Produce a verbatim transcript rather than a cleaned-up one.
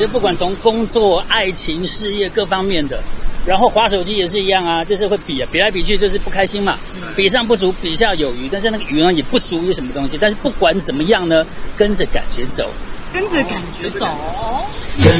就不管从工作、爱情、事业各方面的。然后滑手机也是一样啊，就是会比啊，比来比去就是不开心嘛，比上不足，比下有余，但是那个余呢也不足于什么东西。但是不管怎么样呢，跟着感觉走， 跟着感觉走。